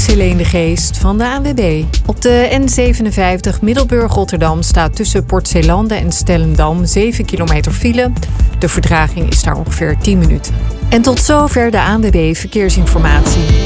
is Helene de Geest van de ANWB. Op de N57 Middelburg-Rotterdam staat tussen Port Zeelanden en Stellendam 7 kilometer file. De vertraging is daar ongeveer 10 minuten. En tot zover de ANWB Verkeersinformatie.